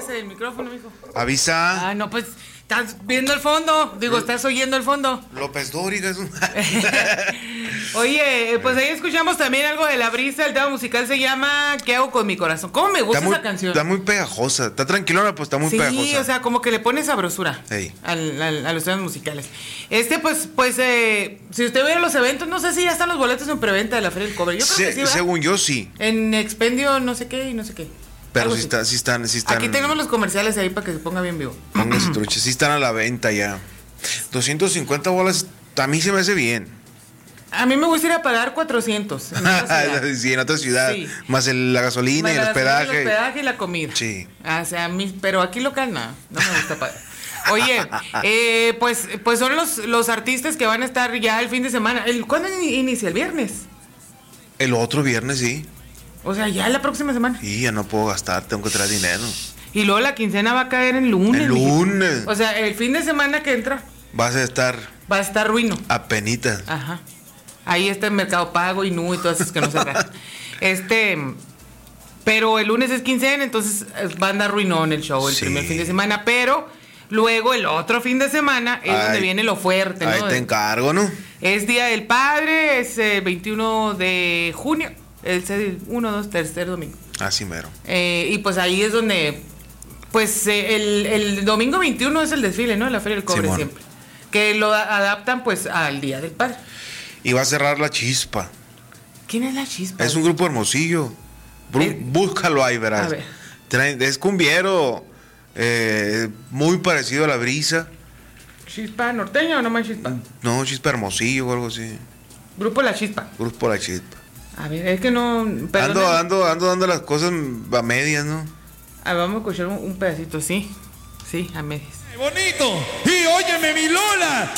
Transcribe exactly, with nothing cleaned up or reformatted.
el micrófono, mijo. Avisa. Ah, no, pues estás viendo el fondo. Digo, estás oyendo el fondo. López Dóriga es un... Oye, pues ahí escuchamos también algo de La Brisa. El tema musical se llama ¿Qué hago con mi corazón? ¿Cómo me gusta muy, esa canción? Está muy pegajosa. Está tranquilona, pues está muy sí, pegajosa. Sí, o sea, como que le pone sabrosura hey. al, al, a los temas musicales. Este, pues, pues eh, si usted ve los eventos, no sé si ya están los boletos en preventa de la Feria del Cobre. Yo creo Se, que sí, ¿verdad? Según yo, sí. En Expendio, no sé qué y no sé qué. Pero sí, está, sí, están, sí están. Aquí tenemos los comerciales ahí para que se ponga bien vivo. Póngase trucha, sí están a la venta ya. doscientas cincuenta bolas, a mí se me hace bien. A mí me gustaría ir a pagar cuatrocientos en otra ciudad. Sí, en otra ciudad. Sí. Más el, la gasolina Más y el la hospedaje. Gasolina, el hospedaje y la comida. Sí. O sea, a mí, pero aquí local no, no me gusta pagar. Oye, eh, pues, pues son los, los artistas que van a estar ya el fin de semana. El, ¿Cuándo inicia? ¿El viernes? El otro viernes, sí. O sea, ya la próxima semana. Y ya no puedo gastar, tengo que traer dinero. Y luego la quincena va a caer en lunes. El lunes. Dije. O sea, el fin de semana que entra. Vas a estar. Va a estar ruino. Apenitas. Ajá. Ahí está el Mercado Pago y Nu y todas esas que no se agarran. Este. Pero el lunes es quincena, entonces va a andar ruinón el show el sí. primer fin de semana. Pero luego el otro fin de semana es ay, donde viene lo fuerte, ¿no? Ahí te encargo, ¿no? Es Día del Padre, es el veintiuno de junio. El uno, dos, tercer domingo. Así mero. Eh, y pues ahí es donde. Pues eh, el, el domingo veintiuno es el desfile, ¿no? La Feria del Cobre, Simón. Siempre. Que lo adaptan pues al Día del Padre. Y va a cerrar La Chispa. ¿Quién es La Chispa? Es un grupo hermosillo. Bú- búscalo ahí, verás. A ver. Traen, es cumbiero. Eh, muy parecido a La Brisa. ¿Chispa norteña o no más Chispa? No, Chispa Hermosillo o algo así. Grupo La Chispa. Grupo La Chispa. A ver, es que no. Ando, ando, ando dando las cosas a medias, ¿no? A ver, vamos a escuchar un, un pedacito, sí. Sí, a medias. ¡Bonito! Y óyeme, mi Lola,